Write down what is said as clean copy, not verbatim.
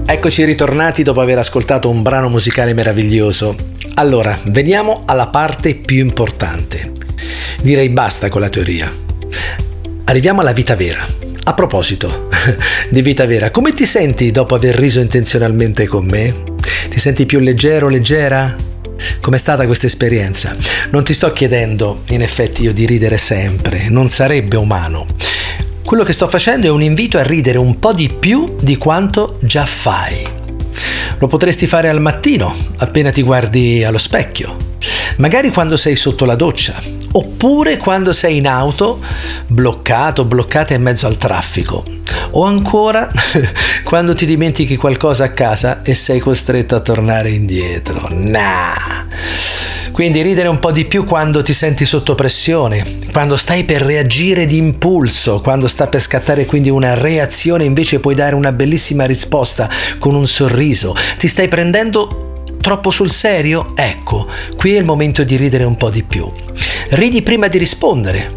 Eccoci ritornati dopo aver ascoltato un brano musicale meraviglioso. Allora, veniamo alla parte più importante. Direi basta con la teoria. Arriviamo alla vita vera. A proposito di vita vera, come ti senti dopo aver riso intenzionalmente con me? Ti senti più leggero, leggera? Com'è stata questa esperienza? Non ti sto chiedendo, in effetti, io di ridere sempre, non sarebbe umano. Quello che sto facendo è un invito a ridere un po' di più di quanto già fai. Lo potresti fare al mattino, appena ti guardi allo specchio, magari quando sei sotto la doccia, oppure quando sei in auto, bloccata in mezzo al traffico, o ancora quando ti dimentichi qualcosa a casa e sei costretto a tornare indietro. Quindi ridere un po' di più quando ti senti sotto pressione, quando stai per reagire d'impulso, quando sta per scattare quindi una reazione, invece puoi dare una bellissima risposta con un sorriso. Ti stai prendendo troppo sul serio? Ecco, qui è il momento di ridere un po' di più. Ridi prima di rispondere,